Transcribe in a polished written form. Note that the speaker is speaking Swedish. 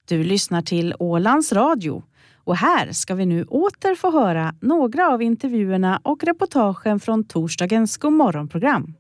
Du lyssnar till Ålands Radio och här ska vi nu åter få höra några av intervjuerna och reportagen från torsdagens Godmorgonprogram.